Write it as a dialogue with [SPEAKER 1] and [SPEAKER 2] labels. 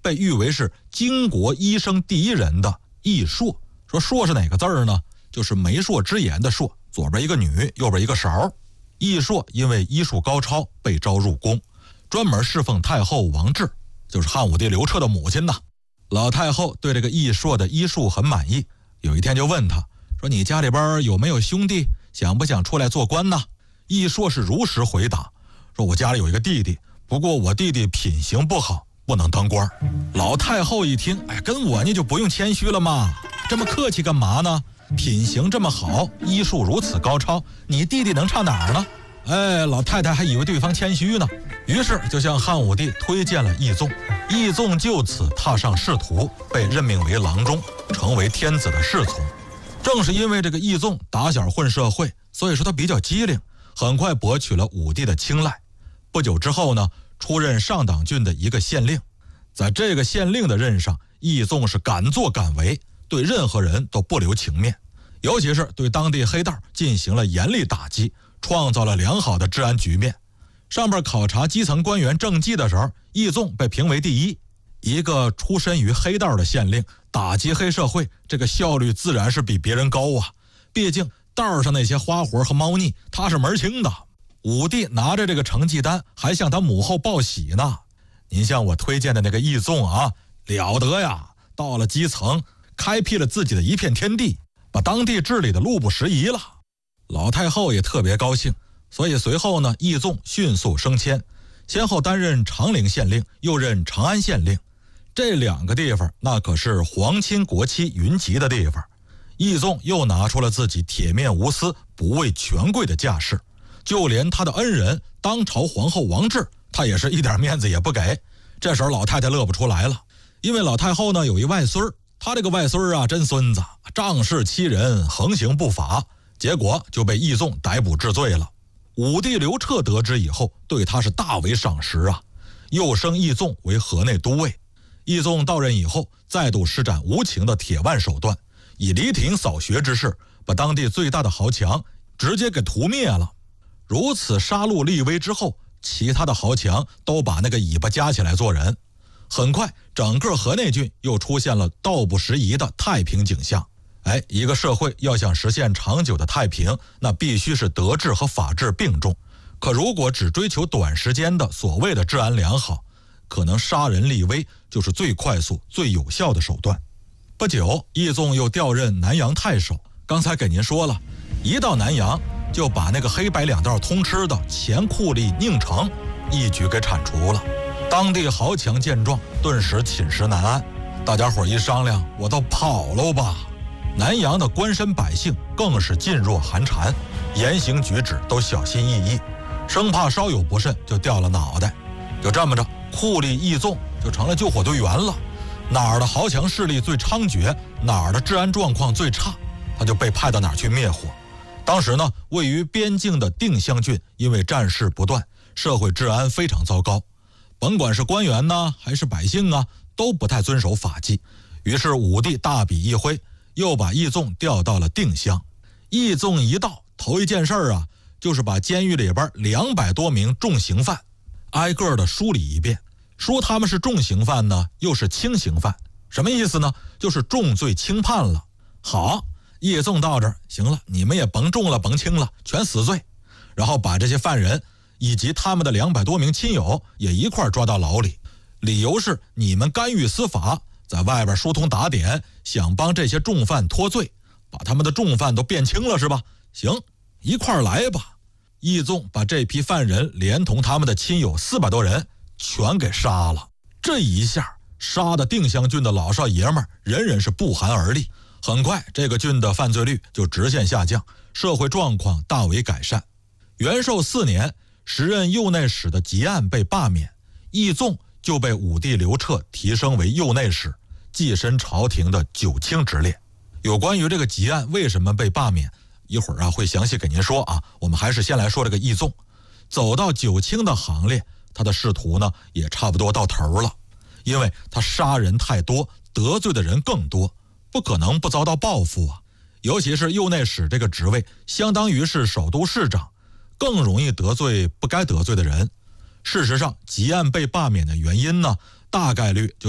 [SPEAKER 1] 被誉为是经国医生第一人的易硕。说硕是哪个字儿呢？就是媒妁之言的硕，左边一个女，右边一个勺。易硕因为医术高超，被招入宫，专门侍奉太后王治，就是汉武帝刘彻的母亲呐。老太后对这个易硕的医术很满意，有一天就问他说：“你家里边有没有兄弟，想不想出来做官呢？”易硕是如实回答说：“我家里有一个弟弟，不过我弟弟品行不好，不能当官。”老太后一听，跟我你就不用谦虚了嘛，这么客气干嘛呢？品行这么好，医术如此高超，你弟弟能差哪儿呢？老太太还以为对方谦虚呢，于是就向汉武帝推荐了易纵。易纵就此踏上仕途，被任命为郎中，成为天子的侍从。正是因为这个易纵打小混社会，所以说他比较机灵，很快博取了武帝的青睐。不久之后呢，出任上党郡的一个县令。在这个县令的任上，易纵是敢作敢为，对任何人都不留情面，尤其是对当地黑道进行了严厉打击，创造了良好的治安局面。上边考察基层官员政绩的时候，易纵被评为第一。一个出身于黑道的县令，打击黑社会，这个效率自然是比别人高啊。毕竟道上那些花活和猫腻，他是门清的。武帝拿着这个成绩单，还向他母后报喜呢。您像我推荐的那个易纵啊，了得呀！到了基层，开辟了自己的一片天地，把当地治理的路不拾遗了。老太后也特别高兴，所以随后呢，易纵迅速升迁，先后担任长陵县令，又任长安县令。这两个地方那可是皇亲国戚云集的地方。易纵又拿出了自己铁面无私、不畏权贵的架势，就连他的恩人当朝皇后王治，他也是一点面子也不给。这时候老太太乐不出来了，因为老太后呢有一外孙，他这个外孙啊真孙子，仗势欺人，横行不法，结果就被易纵逮捕治罪了。武帝刘彻得知以后，对他是大为赏识啊，又升易纵为河内都尉。易纵到任以后，再度施展无情的铁腕手段，以犁庭扫穴之势，把当地最大的豪强直接给屠灭了。如此杀戮立威之后，其他的豪强都把那个尾巴夹起来做人。很快，整个河内郡又出现了道不拾遗的太平景象。一个社会要想实现长久的太平，那必须是德治和法治并重。可如果只追求短时间的所谓的治安良好，可能杀人立威就是最快速、最有效的手段。不久，易纵又调任南阳太守。刚才给您说了，一到南阳就把那个黑白两道通吃的前酷吏宁城一举给铲除了。当地豪强见状，顿时寝食难安。大家伙一商量，我倒跑喽吧。南阳的官绅百姓更是噤若寒蝉，言行举止都小心翼翼，生怕稍有不慎就掉了脑袋。就这么着，酷吏易纵就成了救火队员了。哪儿的豪强势力最猖獗，哪儿的治安状况最差，他就被派到哪儿去灭火。当时呢，位于边境的定襄郡因为战事不断，社会治安非常糟糕，甭管是官员呢还是百姓啊，都不太遵守法纪。于是武帝大笔一挥，又把易纵调到了定襄。易纵一到，头一件事啊，就是把监狱里边200多名重刑犯挨个的梳理一遍，说他们是重刑犯呢，又是轻刑犯。什么意思呢？就是重罪轻判了。好，易纵到这儿，行了，你们也甭重了甭轻了，全死罪。然后把这些犯人以及他们的200多名亲友也一块抓到牢里，理由是你们干预司法，在外边疏通打点，想帮这些重犯脱罪，把他们的重犯都变轻了是吧？行，一块来吧。易纵把这批犯人连同他们的亲友400多人全给杀了。这一下杀的定襄郡的老少爷们人人是不寒而栗。很快这个郡的犯罪率就直线下降，社会状况大为改善。元寿4年，时任右内史的吉案被罢免，易纵就被武帝刘彻提升为右内史，跻身朝廷的9卿之列。有关于这个吉案为什么被罢免，一会儿会详细给您说啊。我们还是先来说这个易纵。走到9卿的行列，他的仕途呢也差不多到头了，因为他杀人太多，得罪的人更多，不可能不遭到报复啊。尤其是右内史这个职位，相当于是首都市长，更容易得罪不该得罪的人。事实上，吉案被罢免的原因呢，大概率就